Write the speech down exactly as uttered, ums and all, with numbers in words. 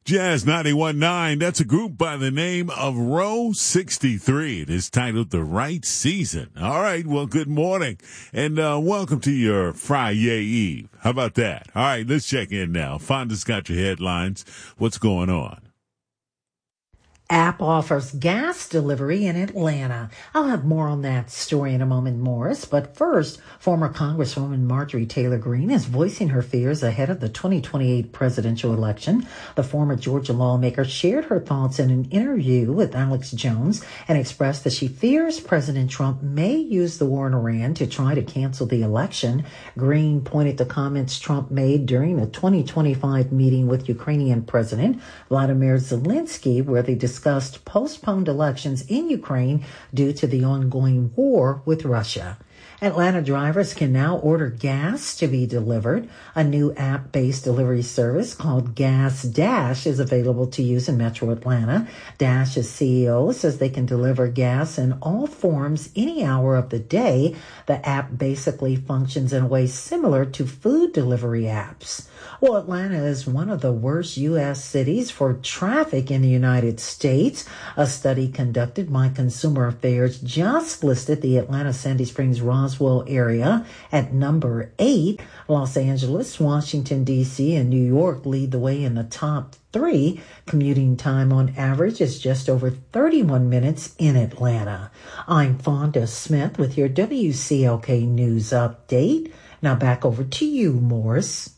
Jazz ninety-one point nine, that's a group by the name of Row sixty-three. It is titled The Right Season. All right, well, good morning, and uh, welcome to your Friday Eve. How about that? All right, let's check in now. Fonda's got your headlines. What's going on? App offers gas delivery in Atlanta. I'll have more on that story in a moment, Morris. But first, former Congresswoman Marjorie Taylor Greene is voicing her fears ahead of the twenty twenty-eight presidential election. The former Georgia lawmaker shared her thoughts in an interview with Alex Jones and expressed that she fears President Trump may use the war in Iran to try to cancel the election. Greene pointed to comments Trump made during a twenty twenty-five meeting with Ukrainian President Vladimir Zelensky, where they discussed discussed postponed elections in Ukraine due to the ongoing war with Russia. Atlanta drivers can now order gas to be delivered. A new app-based delivery service called Gas Dash is available to use in Metro Atlanta. Dash's C E O says they can deliver gas in all forms any hour of the day. The app basically functions in a way similar to food delivery apps. Well, Atlanta is one of the worst U S cities for traffic in the United States. A study conducted by Consumer Affairs just listed the Atlanta Sandy Springs Roswell area at number eight. Los Angeles, Washington, D C, and New York lead the way in the top three. Commuting time on average is just over thirty-one minutes in Atlanta. I'm Fonda Smith with your W C L K News Update. Now back over to you, Morris.